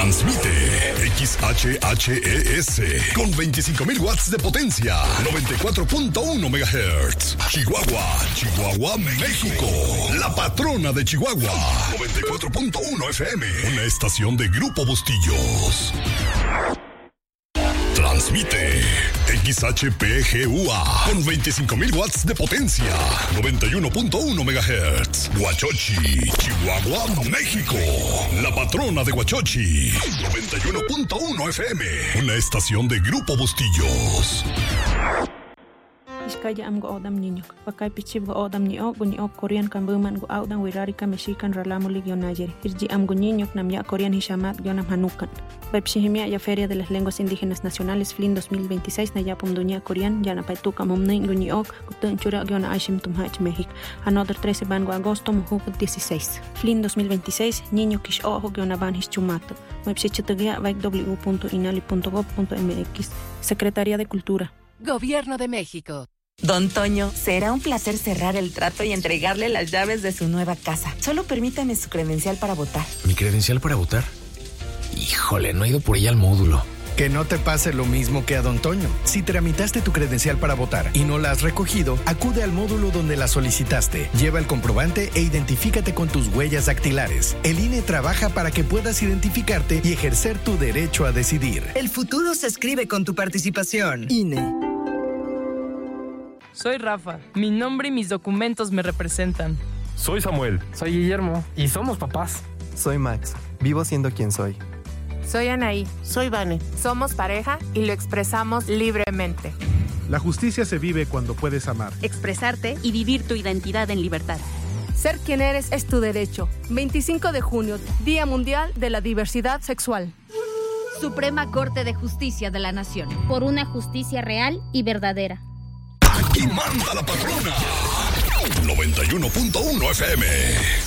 Transmite XHHES con 25,000 watts de potencia. 94.1 MHz. Chihuahua, México. La patrona de Chihuahua. 94.1 FM. Una estación de Grupo Bustillos. Transmite XHPGUA con 25,000 watts de potencia. 91.1 MHz. Huachochi, Chihuahua, México. La patrona de Huachochi. 91.1 FM. Una estación de Grupo Bustillos. Iskaya am go odam niño. Pakai pichib go odam niño, gunyo Korean kan buman go audan wirari ka mexican ralamuli gionayeri. Irji am go niño nam ya Korean hishamat gionam hanukan. Pepshihimia ya Feria de las Lenguas Indígenas Nacionales FLIN 2026 na yapum dunia Korean ya na paituka momnin gunyo kutun chura giona aishim tumhach México. Another 13 bango agosto mujuk 16. FLIN 2026 niño kish ojo giona ban hischumato. Website www.inali.gov.mx. Secretaría de Cultura. Gobierno de México. Don Toño, será un placer cerrar el trato y entregarle las llaves de su nueva casa. Solo permítame su credencial para votar. ¿Mi credencial para votar? Híjole, no he ido por ella al módulo. Que no te pase lo mismo que a Don Toño. Si tramitaste tu credencial para votar y no la has recogido, acude al módulo donde la solicitaste. Lleva el comprobante e identifícate con tus huellas dactilares. El INE trabaja para que puedas identificarte y ejercer tu derecho a decidir. El futuro se escribe con tu participación. INE. Soy Rafa. Mi nombre y mis documentos me representan. Soy Samuel. Soy Guillermo. Y somos papás. Soy Max. Vivo siendo quien soy. Soy Anaí. Soy Vane. Somos pareja y lo expresamos libremente. La justicia se vive cuando puedes amar, expresarte y vivir tu identidad en libertad. Ser quien eres es tu derecho. 25 de junio, Día Mundial de la Diversidad Sexual. Suprema Corte de Justicia de la Nación. Por una justicia real y verdadera. Aquí manda la patrona. 91.1 FM.